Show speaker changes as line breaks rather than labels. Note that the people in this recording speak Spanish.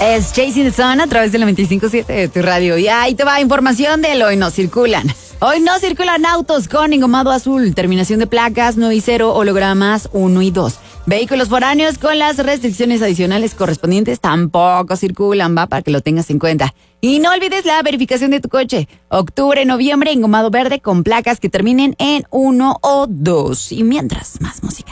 Es Chasing the Sun a través del 95.7 de tu radio. Y ahí te va información del hoy no circulan. Hoy no circulan autos con engomado azul, terminación de placas 9 y 0, hologramas 1 y 2. Vehículos foráneos con las restricciones adicionales correspondientes tampoco circulan, va, para que lo tengas en cuenta. Y no olvides la verificación de tu coche. Octubre, noviembre, engomado verde con placas que terminen en 1 o 2. Y mientras, más música.